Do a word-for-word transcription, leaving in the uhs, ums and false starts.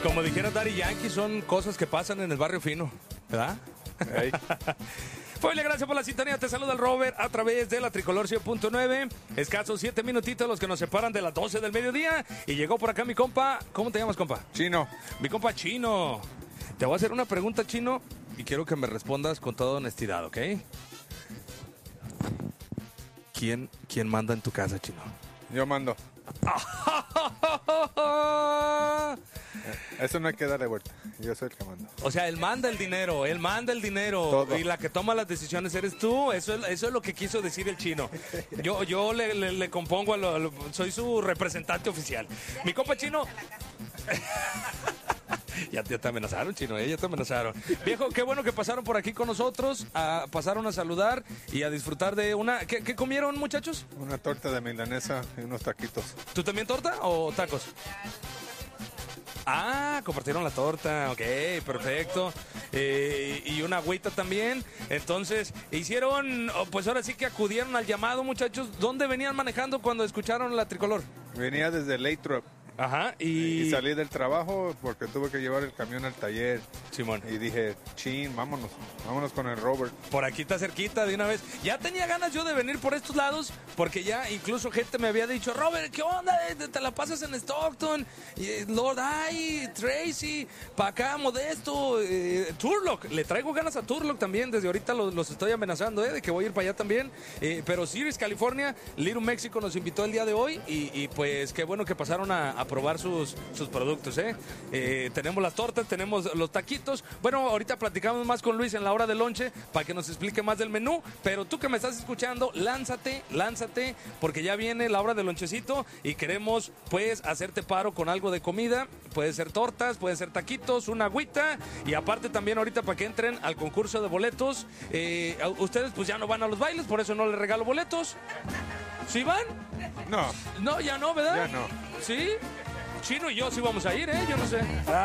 Como dijera Daddy Yankee, son cosas que pasan en el barrio fino, ¿verdad? Hey. Familia, gracias por la sintonía. Te saluda el Robert a través de la Tricolor cien punto nueve. Escasos siete minutitos los que nos separan de las doce del mediodía. Y llegó por acá mi compa. ¿Cómo te llamas, compa? Chino. Mi compa Chino. Te voy a hacer una pregunta, Chino, y quiero que me respondas con toda honestidad, ¿ok? ¿Quién, quién manda en tu casa, Chino? Yo mando. Eso no hay que darle vuelta. Yo soy el que mando. O sea, él manda el dinero, él manda el dinero. Todo. Y la que toma las decisiones eres tú. Eso es, eso es lo que quiso decir el Chino. Yo, yo le, le, le compongo, a lo, a lo- soy su representante oficial. Mi compa Chino... Ya, ya te amenazaron, Chino, ¿eh? Ya te amenazaron. Viejo, qué bueno que pasaron por aquí con nosotros, a, pasaron a saludar y a disfrutar de una... ¿Qué, qué comieron, muchachos? Una torta de milanesa y unos taquitos. ¿Tú también torta o tacos? Ah, compartieron la torta, ok, perfecto. Eh, y una agüita también. Entonces, hicieron, oh, pues ahora sí que acudieron al llamado, muchachos. ¿Dónde venían manejando cuando escucharon la Tricolor? Venía desde Lathrop Ajá, y y... salí del trabajo porque tuve que llevar el camión al taller. Simón. Y dije, chin, vámonos, vámonos con el Robert. Por aquí está cerquita de una vez. Ya tenía ganas yo de venir por estos lados, porque ya incluso gente me había dicho, Robert, ¿qué onda? ¿Te, te la pasas en Stockton? Y, eh, Lord Ay, Tracy, para acá, Modesto, eh, Turlock. Le traigo ganas a Turlock también, desde ahorita los, los estoy amenazando, ¿eh? De que voy a ir para allá también. Eh, pero Sirius, California, Little México nos invitó el día de hoy y, y pues qué bueno que pasaron a, a probar sus, sus productos, ¿eh? Eh, Tenemos las tortas, tenemos los taquitos. Bueno, ahorita platicamos más con Luis en la hora del lonche para que nos explique más del menú, pero tú que me estás escuchando, lánzate, lánzate, porque ya viene la hora del lonchecito y queremos pues hacerte paro con algo de comida. Puede ser tortas, puede ser taquitos, una agüita y aparte también ahorita para que entren al concurso de boletos. Eh, a- ustedes pues ya no van a los bailes, por eso no les regalo boletos. ¿Sí van? No, No, ya no, ¿verdad? Ya no. ¿Sí? Chino y yo sí vamos a ir, ¿eh? Yo no sé.